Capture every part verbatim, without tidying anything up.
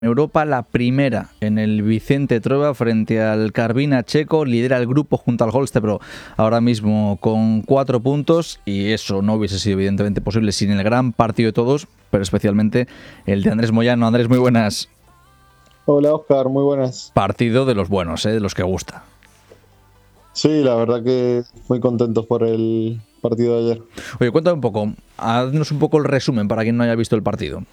Europa, la primera en el Vicente Trueba frente al Karviná checo, lidera el grupo junto al Holstebro ahora mismo con cuatro puntos, y eso no hubiese sido evidentemente posible sin el gran partido de todos, pero especialmente el de Andrés Moyano. Andrés, muy buenas. Hola Oscar, muy buenas. Partido de los buenos, ¿eh? De los que gusta. Sí, la verdad que muy contentos por el partido de ayer. Oye, cuéntame un poco, haznos un poco el resumen para quien no haya visto el partido.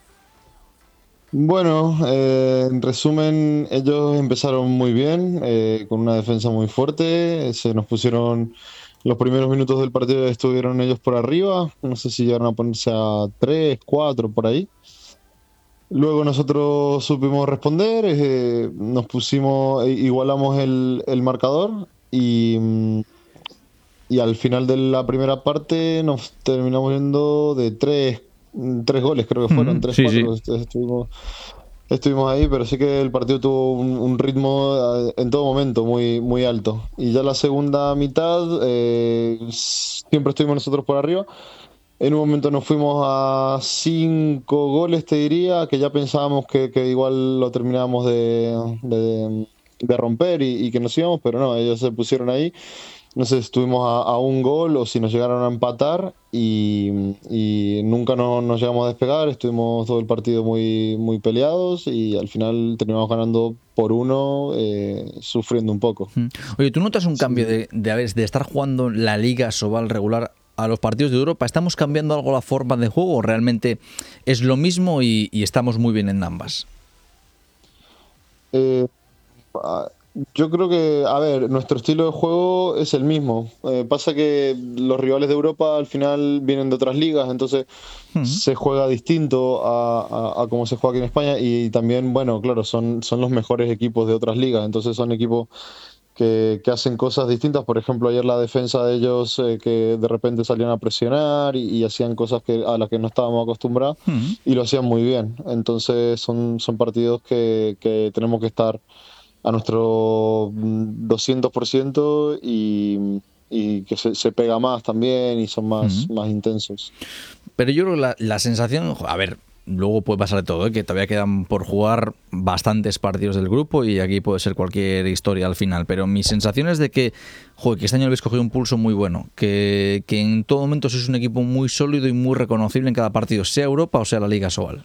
Bueno, eh, en resumen, ellos empezaron muy bien, eh, con una defensa muy fuerte. Se nos pusieron los primeros minutos del partido, estuvieron ellos por arriba. No sé si llegaron a ponerse a tres, cuatro por ahí. Luego nosotros supimos responder, eh, nos pusimos, eh, igualamos el, el marcador y, mm, y al final de la primera parte nos terminamos yendo de tres, mm, tres goles, creo que fueron, Mm, tres, sí, sí. cuatro. Estuvimos, estuvimos ahí, pero sí que el partido tuvo un, un ritmo, eh, en todo momento muy, muy alto. Y ya la segunda mitad, eh, siempre estuvimos nosotros por arriba. En un momento nos fuimos a cinco goles, te diría, que ya pensábamos que, que igual lo terminábamos de, de, de romper y, y que nos íbamos, pero no, ellos se pusieron ahí. No sé si estuvimos a, a un gol o si nos llegaron a empatar y, y nunca no- nos llegamos a despegar. Estuvimos todo el partido muy, muy peleados y al final terminamos ganando por uno, eh, sufriendo un poco. Mm. Oye, ¿tú notas un cambio Sí. de, de, a ver, de estar jugando la Liga Sobal regular a los partidos de Europa? ¿Estamos cambiando algo la forma de juego o realmente es lo mismo y, y estamos muy bien en ambas? Eh, Ah, Yo creo que, a ver, nuestro estilo de juego es el mismo. Eh, pasa que los rivales de Europa al final vienen de otras ligas, entonces Mm. se juega distinto a, a, a cómo se juega aquí en España y también, bueno, claro, son, son los mejores equipos de otras ligas, entonces son equipos que, que hacen cosas distintas. Por ejemplo, ayer la defensa de ellos, eh, que de repente salían a presionar y, y hacían cosas que, a las que no estábamos acostumbrados Mm. y lo hacían muy bien. Entonces son, son partidos que, que tenemos que estar a nuestro mm, doscientos por ciento y, y que se, se pega más también y son más, Mm. más intensos. Pero yo creo que la, la sensación, a ver, luego puede pasar de todo, ¿eh? Que todavía quedan por jugar bastantes partidos del grupo y aquí puede ser cualquier historia al final, pero mi sensación es de que, joder, que este año habéis cogido un pulso muy bueno, que, que en todo momento sois un equipo muy sólido y muy reconocible en cada partido, sea Europa o sea la Liga Sobal.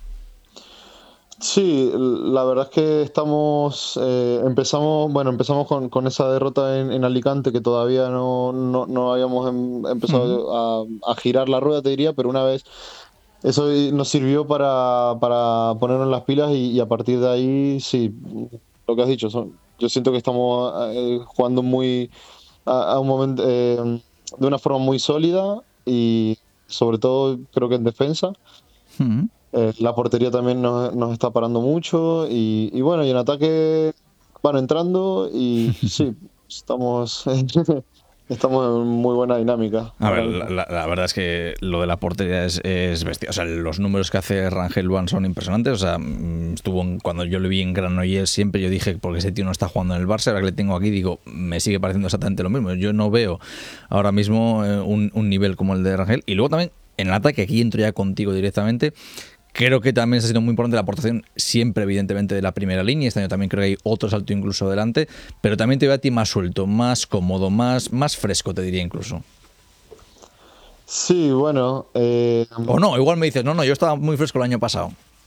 Sí, la verdad es que estamos, eh, empezamos, bueno, empezamos con, con esa derrota en, en Alicante que todavía no, no, no habíamos em- Mm. empezado a, a girar la rueda, te diría, pero una vez eso nos sirvió para, para ponernos las pilas y, y a partir de ahí, sí, lo que has dicho, son, yo siento que estamos, eh, jugando muy a, a un momento, eh, de una forma muy sólida y sobre todo creo que en defensa. Mm. Eh, la portería también nos, nos está parando mucho y, y bueno, y en ataque van entrando y sí, estamos, estamos en muy buena dinámica A ver, ahora la, mismo. la- la verdad es que lo de la portería es, es bestia. O sea, los números que hace Rangel Luan son impresionantes. O sea, mm, estuvo en- cuando yo lo vi en Granollers siempre yo dije, porque ese tío no está jugando en el Barça, ahora que le tengo aquí, digo, me sigue pareciendo exactamente lo mismo. Yo no veo ahora mismo eh, un, un nivel como el de Rangel. Y luego también en el ataque, aquí entro ya contigo directamente. Creo que también está siendo muy importante la aportación, siempre evidentemente, de la primera línea. Este año también creo que hay otro salto incluso adelante, pero también te veo a ti más suelto, más cómodo, más, más fresco, te diría incluso. Sí, bueno, eh, O no, igual me dices, no, no, yo estaba muy fresco el año pasado.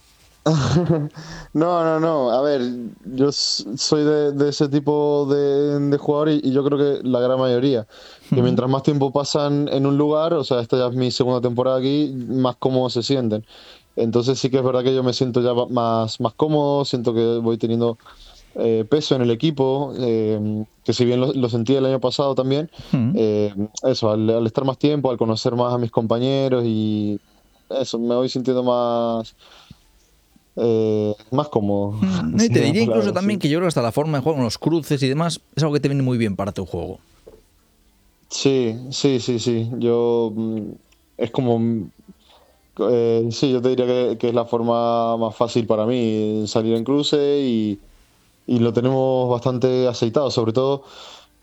no, no, no. A ver, yo s- soy de, de ese tipo de, de jugador y, y yo creo que la gran mayoría, que Mm. mientras más tiempo pasan en un lugar, o sea, esta ya es mi segunda temporada aquí, más cómodos se sienten. Entonces sí que es verdad que yo me siento ya ba- más, más cómodo, siento que voy teniendo, eh, peso en el equipo, eh, que si bien lo, lo sentí el año pasado también, Mm. eh, eso, al, al estar más tiempo, al conocer más a mis compañeros y eso, me voy sintiendo más eh, más cómodo, Mm. Y te sería la diría incluso palabra, también sí. que yo creo que hasta la forma de juego, con los cruces y demás, es algo que te viene muy bien para tu juego. Sí, sí, sí, sí. Yo, mm, es como, mm, eh, sí, yo te diría que, que es la forma más fácil para mí salir en cruce y, y lo tenemos bastante aceitado, sobre todo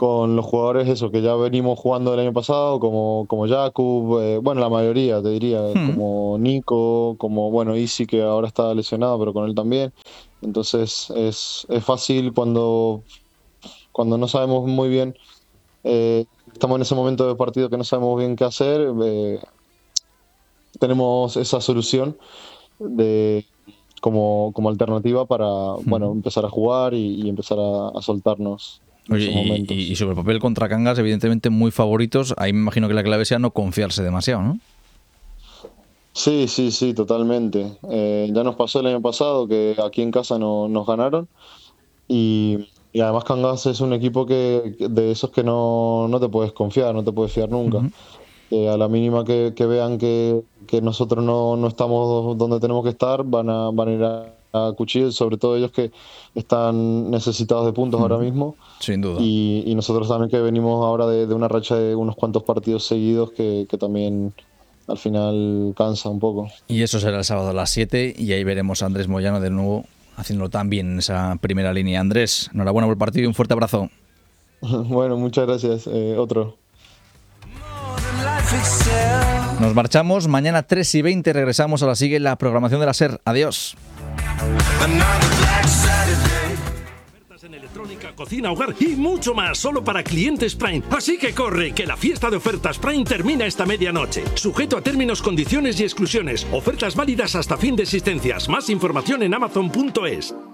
con los jugadores eso que ya venimos jugando el año pasado, como, como Jakub, eh, bueno, la mayoría te diría, hmm. como Nico, como bueno, Isi, que ahora está lesionado, pero con él también. Entonces es, es fácil cuando, cuando no sabemos muy bien, eh, estamos en ese momento del partido que no sabemos bien qué hacer, eh, tenemos esa solución de como, como alternativa para hmm. bueno, empezar a jugar y, y empezar a, a soltarnos. Oye, y, y sobre el papel contra Cangas, evidentemente muy favoritos. Ahí me imagino que la clave sea no confiarse demasiado, ¿no? Sí, sí, sí, totalmente. Eh, ya nos pasó el año pasado que aquí en casa no, nos ganaron y, y además Cangas es un equipo que de esos que no, no te puedes confiar, no te puedes fiar nunca. Uh-huh. Eh, a la mínima que, que vean que, que nosotros no, no estamos donde tenemos que estar, van a, van a ir a a cuchillo, sobre todo ellos que están necesitados de puntos mm, ahora mismo. Sin duda. Y, y nosotros también que venimos ahora de, de una racha de unos cuantos partidos seguidos que, que también al final cansa un poco. Y eso será el sábado a las siete y ahí veremos a Andrés Moyano de nuevo haciéndolo tan bien en esa primera línea. Andrés, enhorabuena por el partido y un fuerte abrazo. Bueno, muchas gracias. Eh, otro. Nos marchamos. Mañana tres y veinte regresamos a la sigue la programación de la SER. Adiós. Ofertas en electrónica, cocina, hogar y mucho más solo para clientes Prime. Así que corre, que la fiesta de ofertas Prime termina esta medianoche. Sujeto a términos, condiciones y exclusiones. Ofertas válidas hasta fin de existencias. Más información en amazon punto es.